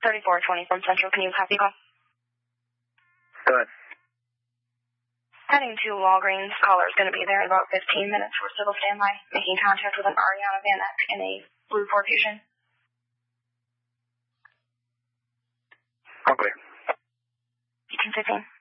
3420 from Central. Can you copy call? Go ahead. Heading to Walgreens. Caller is going to be there in about 15 minutes. We're still standby. Making contact with an Ariana Van Eck in a blue Ford Fusion. Okay. 1815.